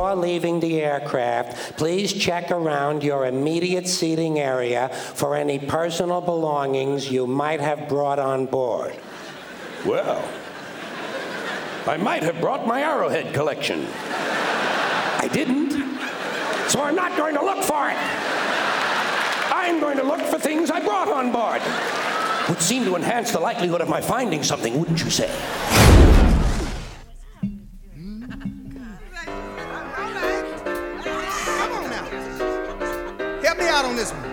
before leaving the aircraft, please check around your immediate seating area for any personal belongings you might have brought on board. Well, I might have brought my Arrowhead collection. I didn't, so I'm not going to look for it. I'm going to look for things I brought on board. Would seem to enhance the likelihood of my finding something, wouldn't you say? Help me out on this one.